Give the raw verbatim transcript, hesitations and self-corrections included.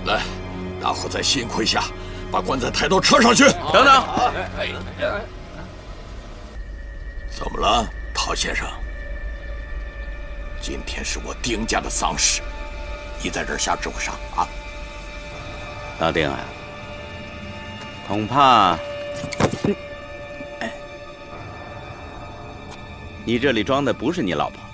来，大伙再辛苦一下，把棺材抬到车上去。 等等， 怎么了，陶先生？今天是我丁家的丧事，你在这儿瞎指挥啥啊？ 老丁啊，恐怕你这里装的不是你老婆。